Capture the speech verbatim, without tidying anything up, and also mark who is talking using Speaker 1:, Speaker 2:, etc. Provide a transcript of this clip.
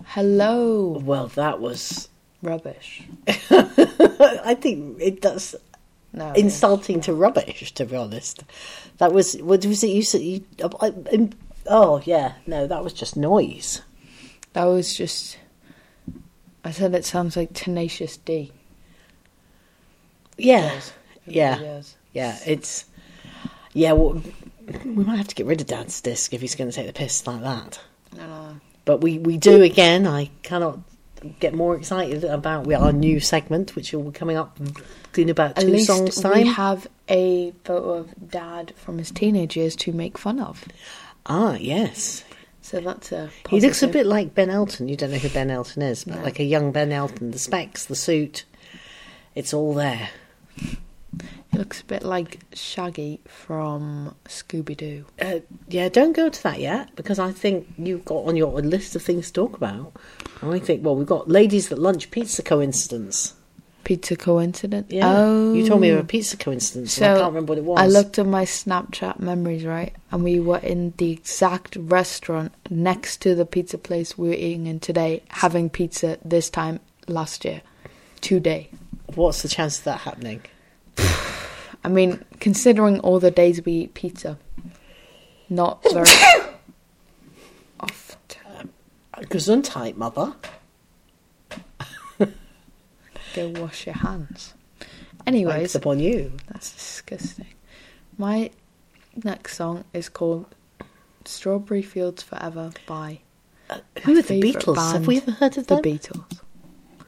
Speaker 1: Hello.
Speaker 2: Well, that was
Speaker 1: Rubbish.
Speaker 2: I think it does
Speaker 1: No.
Speaker 2: insulting to rubbish. To be honest, that was what was it? You said you. I, I, oh yeah, no, that was just noise.
Speaker 1: That was just... I said it sounds like Tenacious D.
Speaker 2: Yeah,
Speaker 1: It does. It
Speaker 2: yeah,
Speaker 1: really does.
Speaker 2: yeah. It's yeah. Well, we might have to get rid of Dad's disc if he's going to take the piss like that.
Speaker 1: No, no.
Speaker 2: But we, we do again. I cannot get more excited about our new segment, which will be coming up in about
Speaker 1: At
Speaker 2: two
Speaker 1: least
Speaker 2: songs time.
Speaker 1: we have a photo of Dad from his teenage years to make fun of.
Speaker 2: Ah, yes.
Speaker 1: So that's a positive.
Speaker 2: He looks a bit like Ben Elton. You don't know who Ben Elton is, but
Speaker 1: No.
Speaker 2: like a young Ben Elton. The specs, the suit, it's all there.
Speaker 1: He looks a bit like Shaggy from Scooby-Doo.
Speaker 2: Uh, yeah, don't go to that yet, because I think you've got on your list of things to talk about. And I think, well, we've got Ladies That Lunch Pizza Coincidence.
Speaker 1: Pizza coincidence?
Speaker 2: Yeah,
Speaker 1: Oh.
Speaker 2: you told me of a pizza coincidence,
Speaker 1: So
Speaker 2: and I can't remember what it was.
Speaker 1: I looked at my Snapchat memories, right? And we were in the exact restaurant next to the pizza place we were eating in today, having pizza this time last year. Today.
Speaker 2: What's the chance of that happening?
Speaker 1: I mean, considering all the days we eat pizza, not very... Off.
Speaker 2: Gesundheit, mother.
Speaker 1: Go wash your hands.
Speaker 2: Thanks
Speaker 1: Anyways,
Speaker 2: upon you.
Speaker 1: that's disgusting. My next song is called Strawberry Fields Forever by
Speaker 2: Who
Speaker 1: my
Speaker 2: are the
Speaker 1: favourite
Speaker 2: Beatles? Have
Speaker 1: band,
Speaker 2: we ever heard of
Speaker 1: The
Speaker 2: them?
Speaker 1: Beatles.